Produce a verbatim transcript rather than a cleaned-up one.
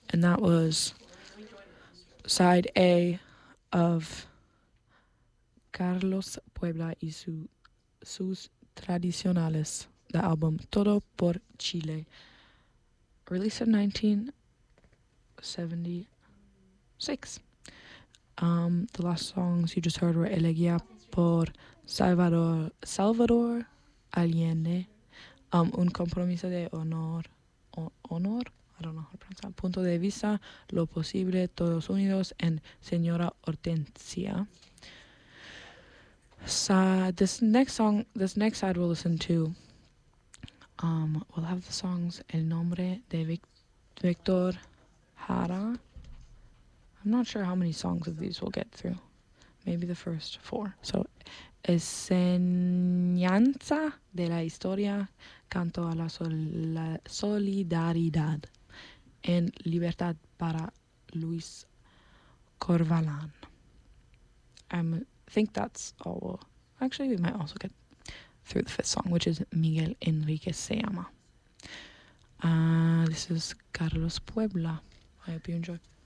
And that was side A of Carlos Puebla y su, sus tradicionales, the album Todo por Chile, released in nineteen seventy-six. Um, the last songs you just heard were Elegia por Salvador, Salvador Allende, um, Un compromiso de honor, o, honor, I don't know how to pronounce that, Punto de Vista, Lo Posible, Todos Unidos, and Señora Hortensia. So this next song, this next side we'll listen to, um, we'll have the songs El Nombre de Vic- Victor Jara. I'm not sure how many songs of these we'll get through. Maybe the first four. So, Enseñanza de la Historia, Canto a la, sol- la Solidaridad, and Libertad para Luis Corvalán. I think that's all. We'll, actually, we might also get through the fifth song, which is Miguel Enriquez Se Llama. Uh, this is Carlos Puebla. I hope you enjoy.